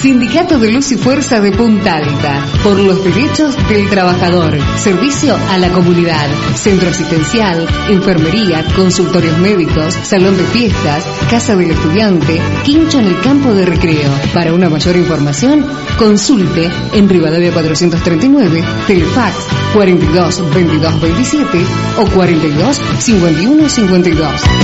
Sindicato de Luz y Fuerza de Punta Alta. Por los derechos del trabajador. Servicio a la comunidad. Centro asistencial, enfermería, consultorios médicos, salón de fiestas, casa del estudiante, quincho en el campo de recreo. Para una mayor información, consulte en Rivadavia 439, Telefax 42 22 27 o 42 51 52.